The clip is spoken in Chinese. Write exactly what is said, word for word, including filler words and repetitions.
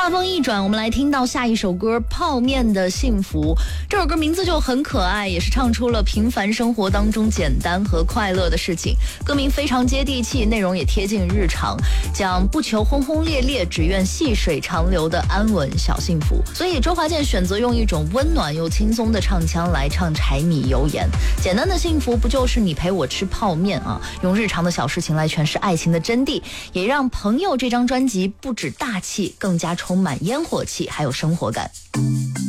话锋一转，我们来听到下一首歌《泡面的幸福》。这首歌名字就很可爱，也是唱出了平凡生活当中简单和快乐的事情。歌名非常接地气，内容也贴近日常，讲不求轰轰烈烈，只愿细水长流的安稳小幸福。所以周华健选择用一种温暖又轻松的唱腔来唱柴米油盐。简单的幸福不就是你陪我吃泡面啊？用日常的小事情来诠释爱情的真谛，也让《朋友》这张专辑不止大气，更加充满烟火气，还有生活感。